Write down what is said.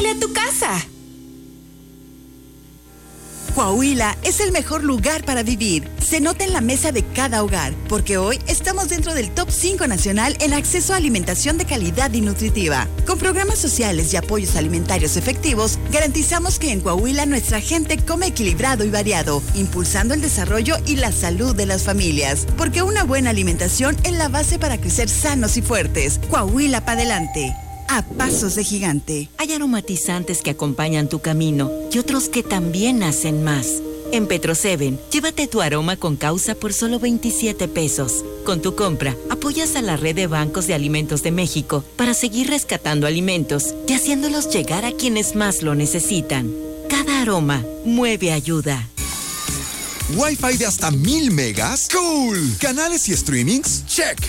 Huele a tu casa. Coahuila es el mejor lugar para vivir. Se nota en la mesa de cada hogar, porque hoy estamos dentro del top 5 nacional en acceso a alimentación de calidad y nutritiva. Con programas sociales y apoyos alimentarios efectivos, garantizamos que en Coahuila nuestra gente come equilibrado y variado, impulsando el desarrollo y la salud de las familias. Porque una buena alimentación es la base para crecer sanos y fuertes. Coahuila para adelante. A pasos de gigante. Hay aromatizantes que acompañan tu camino y otros que también hacen más. En Petro-7, llévate tu aroma con causa por solo 27 pesos. Con tu compra, apoyas a la red de bancos de alimentos de México para seguir rescatando alimentos y haciéndolos llegar a quienes más lo necesitan. Cada aroma mueve ayuda. ¿Wi-Fi de hasta 1000 megas? ¡Cool! ¿Canales y streamings? ¡Check!